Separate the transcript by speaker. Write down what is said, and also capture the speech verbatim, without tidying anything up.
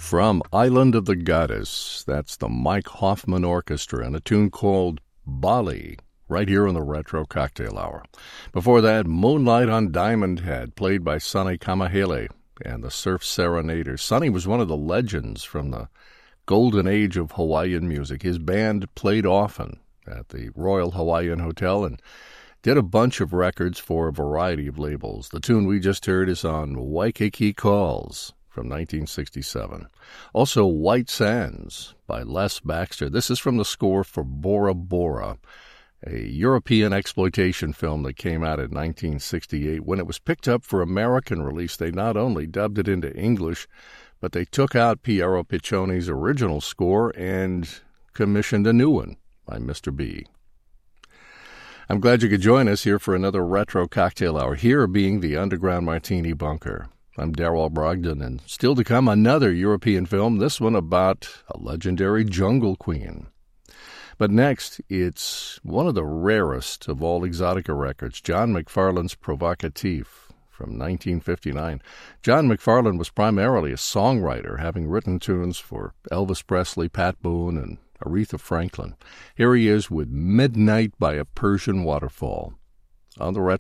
Speaker 1: From Island of the Goddess, that's the Mike Hoffman Orchestra and a tune called Bali, right here on the Retro Cocktail Hour. Before that, Moonlight on Diamond Head, played by Sonny Kamahele and the Surf Serenaders. Sonny was one of the legends from the golden age of Hawaiian music. His band played often at the Royal Hawaiian Hotel and did a bunch of records for a variety of labels. The tune we just heard is on Waikiki Calls from nineteen sixty-seven. Also, White Sands by Les Baxter. This is from the score for Bora Bora, a European exploitation film that came out in nineteen sixty-eight. When it was picked up for American release, they not only dubbed it into English, but they took out Piero Piccioni's original score and commissioned a new one by Mister B. I'm glad you could join us here for another Retro Cocktail Hour, here being the Underground Martini Bunker. I'm Darrell Brogdon, and still to come, another European film, this one about a legendary jungle queen. But next, it's one of the rarest of all Exotica records, John McFarlane's Provocatif from nineteen fifty-nine. John McFarlane was primarily a songwriter, having written tunes for Elvis Presley, Pat Boone, and Aretha Franklin. Here he is with Midnight by a Persian Waterfall on the Retro